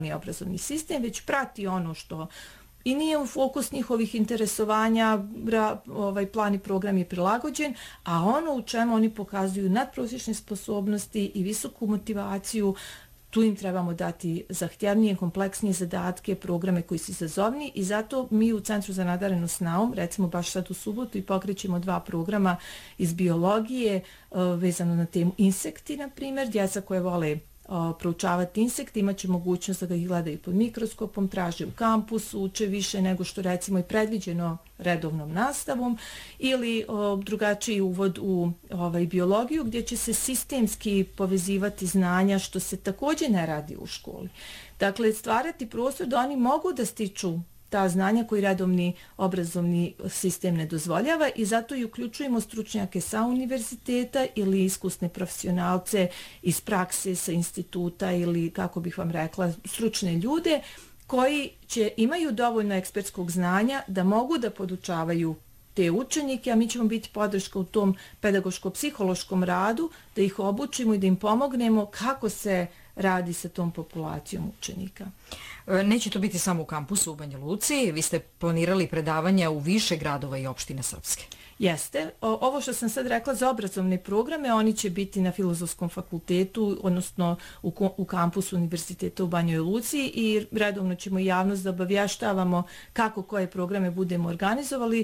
obrazovni sistem, već prati ono što i nije u fokus njihovih interesovanja, plan i program je prilagođen, a ono u čemu oni pokazuju nadprosječne sposobnosti i visoku motivaciju, tu im trebamo dati zahtjevnije, kompleksnije zadatke, programe koji su izazovni i zato mi u Centru za nadarenost naum, recimo baš sad u subotu, i pokrećemo 2 programa iz biologije vezano na temu insekti, na primjer, djeca koje vole proučavati insekte, imaće mogućnost da ih gledaju pod mikroskopom, traže u kampusu, uče više nego što recimo i predviđeno redovnom nastavom, ili drugačiji uvod u biologiju gdje će se sistemski povezivati znanja, što se također ne radi u školi. Dakle, stvarati prostor da oni mogu da stiču ta znanja koji redovni obrazovni sistem ne dozvoljava i zato i uključujemo stručnjake sa univerziteta ili iskusne profesionalce iz prakse, sa instituta ili, kako bih vam rekla, stručne ljude koji imaju dovoljno ekspertskog znanja da mogu da podučavaju te učenike, a mi ćemo biti podrška u tom pedagoško-psihološkom radu, da ih obučimo i da im pomognemo kako se radi sa tom populacijom učenika. Neće to biti samo u kampusu u Banja Luci, vi ste planirali predavanja u više gradova i opštine Srpske. Jeste. Ovo što sam sad rekla za obrazovne programe, oni će biti na Filozofskom fakultetu, odnosno u kampusu Univerziteta u Banjoj Luci i redovno ćemo javnost da obavještavamo kako koje programe budemo organizovali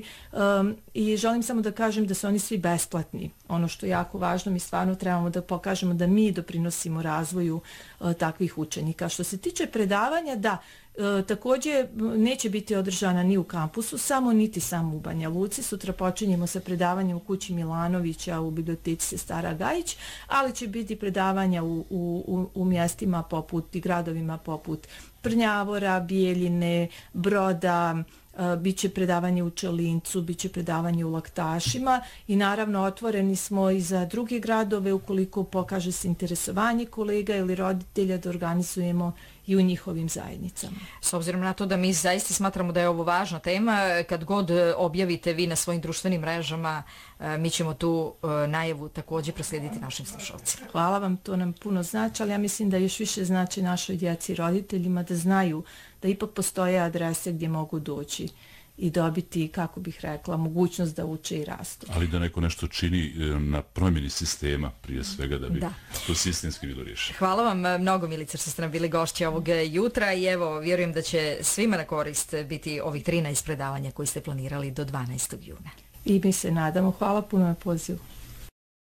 i želim samo da kažem da su oni svi besplatni. Ono što je jako važno, mi stvarno trebamo da pokažemo da mi doprinosimo razvoju takvih učenika. Što se tiče predavanja, da, također neće biti održana ni u kampusu, niti samo u Banja Luci. Sutra počinjemo sa predavanjem u kući Milanovića u biblioteci Sestara Gajić, ali će biti predavanja u mjestima poput i gradovima poput Prnjavora, Bijeljine, Broda, biće predavanje u Čelincu, biće predavanje u Laktašima i naravno otvoreni smo i za druge gradove ukoliko pokaže se interesovanje kolega ili roditelja da organizujemo i u njihovim zajednicama. S obzirom na to da mi zaista smatramo da je ovo važna tema, kad god objavite vi na svojim društvenim mrežama, mi ćemo tu najavu također proslijediti našim slušalcima. Hvala vam, to nam puno znači, ali ja mislim da još više znači našoj djeci i roditeljima da znaju da ipak postoje adrese gdje mogu doći i dobiti, kako bih rekla, mogućnost da uče i rastu. Ali da neko nešto čini na promjeni sistema, prije svega, da bi to sistemski bilo rješeno. Hvala vam mnogo, Milica, što ste nam bili gošće ovog jutra i evo, vjerujem da će svima na korist biti ovih 13 predavanja koji ste planirali do 12. juna. I mi se nadamo. Hvala puno na pozivu.